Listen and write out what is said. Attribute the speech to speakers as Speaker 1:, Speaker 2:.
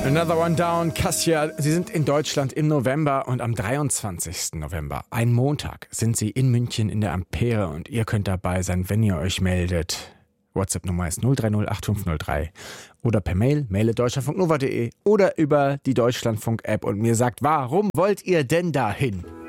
Speaker 1: Another One Down, Kassia. Sie sind in Deutschland im November und am 23. November, ein Montag, sind Sie in München in der Ampere und ihr könnt dabei sein, wenn ihr euch meldet. WhatsApp-Nummer ist 0308503 oder per Mail, mail@deutschlandfunknova.de oder über die Deutschlandfunk-App und mir sagt, warum wollt ihr denn dahin?